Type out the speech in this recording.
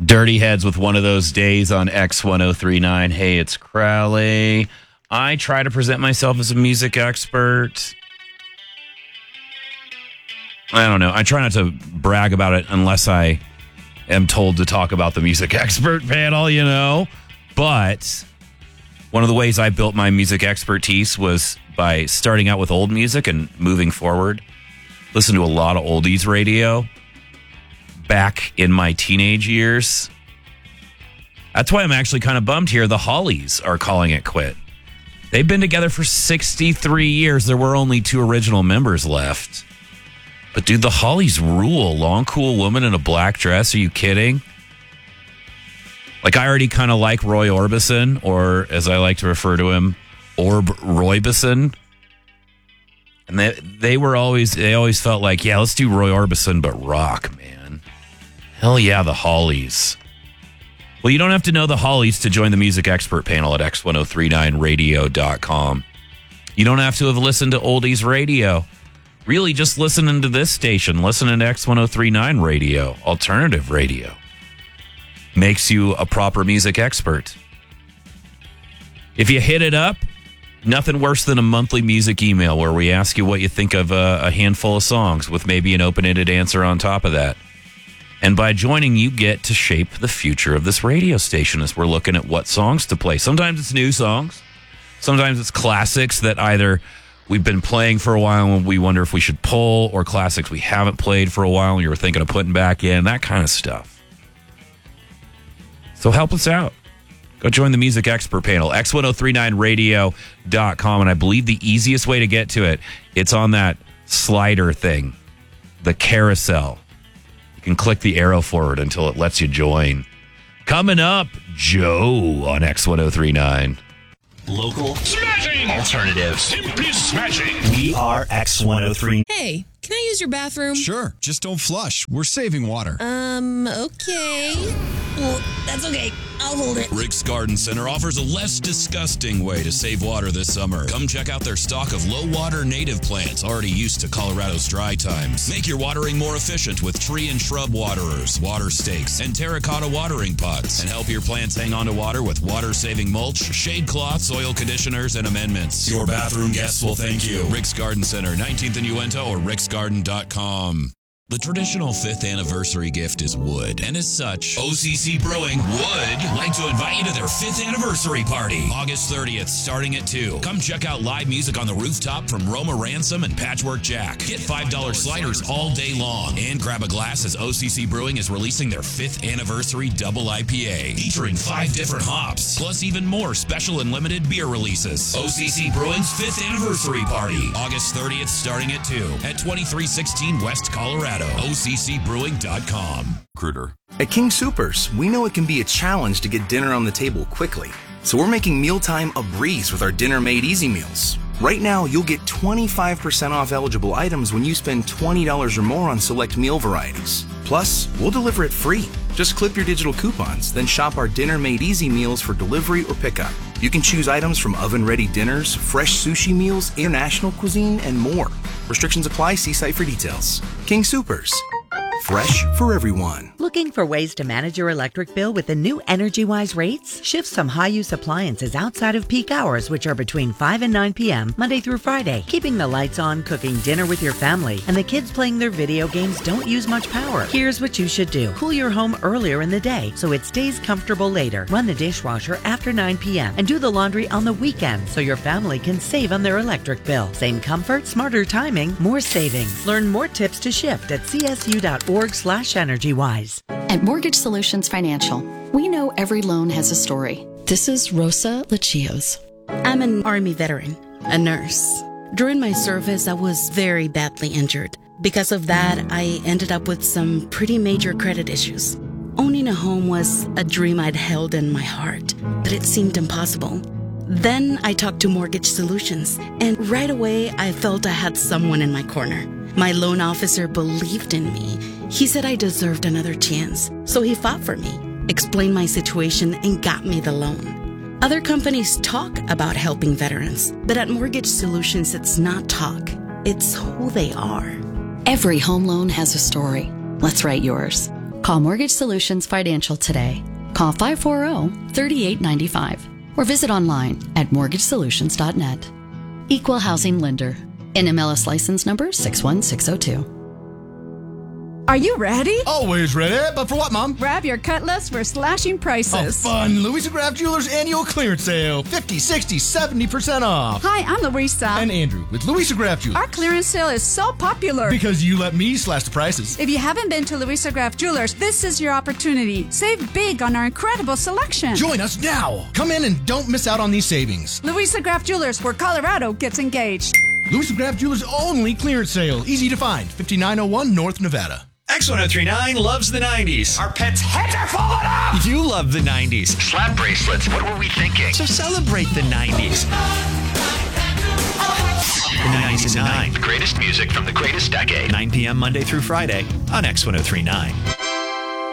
Dirty Heads with One of Those Days on X1039. Hey, it's Crowley. I try to present myself as a music expert. I don't know. I try not to brag about it unless I am told to talk about the music expert panel, you know. But one of the ways I built my music expertise was by starting out with old music and moving forward. Listen to a lot of oldies radio back in my teenage years. That's why I'm actually kind of bummed here. The Hollies are calling it quit. They've been together for 63 years. There were only 2 original members left. But dude, the Hollies rule. Long, cool woman in a black dress. Are you kidding? Like, I already kind of like Roy Orbison, or as I like to refer to him, Orb Roybison. And they always felt like, yeah, let's do Roy Orbison, but rock, man. Hell yeah, the Hollies. Well, you don't have to know the Hollies to join the music expert panel at x1039radio.com. You don't have to have listened to oldies radio. Really, just listening to this station, listening to X1039 radio, alternative radio, makes you a proper music expert. If you hit it up, nothing worse than a monthly music email where we ask you what you think of a handful of songs with maybe an open-ended answer on top of that. And by joining, you get to shape the future of this radio station as we're looking at what songs to play. Sometimes it's new songs. Sometimes it's classics that either we've been playing for a while and we wonder if we should pull, or classics we haven't played for a while and you were thinking of putting back in, that kind of stuff. So help us out. Go join the music expert panel, x1039radio.com. And I believe the easiest way to get to it, it's on that slider thing, the carousel. You can click the arrow forward until it lets you join. Coming up, Joe on X1039. Local. Smashing. Alternative. Simply smashing. We are X103. Hey, can I use your bathroom? Sure, just don't flush. We're saving water. Okay. Well, that's okay. I'll hold it. Rick's Garden Center offers a less disgusting way to save water this summer. Come check out their stock of low-water native plants already used to Colorado's dry times. Make your watering more efficient with tree and shrub waterers, water stakes, and terracotta watering pots. And help your plants hang on to water with water-saving mulch, shade cloths, soil conditioners, and amendments. Your bathroom guests will thank you. Rick's Garden Center, 19th and Uinta, or ricksgarden.com. The traditional 5th anniversary gift is wood, and as such, OCC Brewing would like to invite you to their 5th anniversary party, August 30th, starting at 2. Come check out live music on the rooftop from Roma Ransom and Patchwork Jack. Get $5 sliders all day long, and grab a glass as OCC Brewing is releasing their 5th anniversary double IPA, featuring 5 different hops, plus even more special and limited beer releases. OCC Brewing's 5th anniversary party, August 30th, starting at 2, at 2316 West Colorado. OCCbrewing.com. Recruiter. At King Soopers, we know it can be a challenge to get dinner on the table quickly. So we're making mealtime a breeze with our Dinner Made Easy meals. Right now, you'll get 25% off eligible items when you spend $20 or more on select meal varieties. Plus, we'll deliver it free. Just clip your digital coupons, then shop our Dinner Made Easy meals for delivery or pickup. You can choose items from oven-ready dinners, fresh sushi meals, international cuisine, and more. Restrictions apply. See site for details. King Soopers. Fresh for everyone. Looking for ways to manage your electric bill with the new EnergyWise rates? Shift some high-use appliances outside of peak hours, which are between 5 and 9 p.m., Monday through Friday. Keeping the lights on, cooking dinner with your family, and the kids playing their video games don't use much power. Here's what you should do. Cool your home earlier in the day so it stays comfortable later. Run the dishwasher after 9 p.m. and do the laundry on the weekend so your family can save on their electric bill. Same comfort, smarter timing, more savings. Learn more tips to shift at csu.org/EnergyWise. At Mortgage Solutions Financial, we know every loan has a story. This is Rosa Lachios. I'm an Army veteran, a nurse. During my service, I was very badly injured. Because of that, I ended up with some pretty major credit issues. Owning a home was a dream I'd held in my heart, but it seemed impossible. Then I talked to Mortgage Solutions, and right away I felt I had someone in my corner. My loan officer believed in me. He said I deserved another chance, so he fought for me, explained my situation, and got me the loan. Other companies talk about helping veterans, but at Mortgage Solutions, it's not talk. It's who they are. Every home loan has a story. Let's write yours. Call Mortgage Solutions Financial today. Call 540-3895 or visit online at mortgagesolutions.net. Equal Housing Lender. NMLS license number 61602. Are you ready? Always ready, but for what, Mom? Grab your Cutlass for slashing prices. Oh, fun. Louisa Graff Jewelers annual clearance sale. 50, 60, 70% off. Hi, I'm Louisa. And Andrew with Louisa Graff Jewelers. Our clearance sale is so popular. Because you let me slash the prices. If you haven't been to Louisa Graff Jewelers, this is your opportunity. Save big on our incredible selection. Join us now. Come in and don't miss out on these savings. Louisa Graff Jewelers, where Colorado gets engaged. Louisa Graff Jewelers only clearance sale. Easy to find. 5901 North Nevada. X1039 loves the 90s. Our pets' heads are falling off. You love the 90s. Slap bracelets. What were we thinking? So celebrate the 90s. The 90s is 9. The greatest music from the greatest decade. 9 p.m. Monday through Friday on X1039.